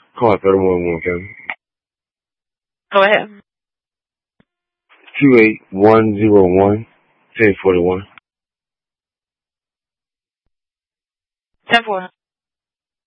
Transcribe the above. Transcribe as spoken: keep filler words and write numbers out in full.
Call thirty one one, Kevin. Go ahead. Two eight one zero one ten forty one. ten forty.